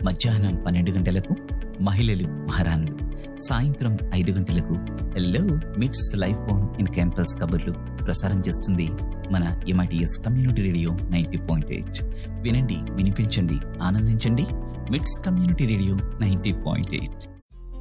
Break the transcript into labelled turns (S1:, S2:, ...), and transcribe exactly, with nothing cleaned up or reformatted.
S1: మధ్యాహ్నం పన్నెండు గంటలకు మహిళలు మహారాణులు, సాయంత్రం ఐదు గంటలకు హెల్లో మిట్స్ లైఫ్ ఆన్ ఇన్ క్యాంపస్ కబుర్లు ప్రసారం చేస్తుంది మన MITS community radio ninety point eight. వినండి, వినిపించండి, ఆనందించండి. మిట్స్ community radio ninety point eight.